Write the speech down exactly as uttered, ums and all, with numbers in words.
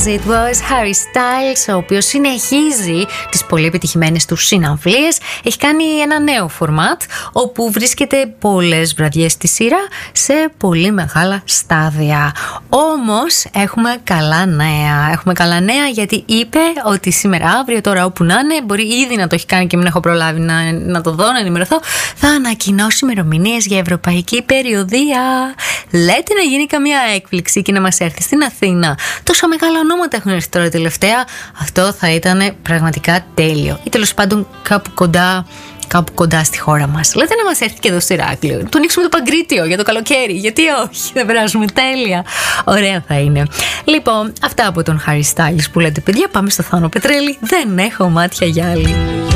As It Was, Harry Styles, ο οποίος συνεχίζει τις πολύ επιτυχημένες του συναυλίες. Έχει κάνει ένα νέο φορμάτ, όπου βρίσκεται πολλές βραδιές στη σειρά σε πολύ μεγάλα στάδια. Όμως έχουμε καλά νέα. Έχουμε καλά νέα γιατί είπε ότι σήμερα, αύριο, τώρα όπου να είναι, μπορεί ήδη να το έχει κάνει και μην έχω προλάβει να, να το δω, να ενημερωθώ, θα ανακοινώσει ημερομηνίες για ευρωπαϊκή περιοδεία. Λέτε να γίνει καμία έκπληξη και να μας έρθει στην Αθήνα. Τόσα μεγάλα ονόματα έχουν έρθει τώρα τελευταία. Αυτό θα ήταν πραγματικά τέλειο. Ή τέλος πάντων κάπου κοντά, κάπου κοντά στη χώρα μας. Λέτε να μας έρθει και εδώ στο Ηράκλειο. Το ανοίξουμε το Παγκρίτιο για το καλοκαίρι. Γιατί όχι, θα περάσουμε τέλεια. Ωραία θα είναι. Λοιπόν, αυτά από τον Harry Styles που λέτε, παιδιά, πάμε στο Θάνο Πετρέλη. Δεν έχω μάτια για άλλη.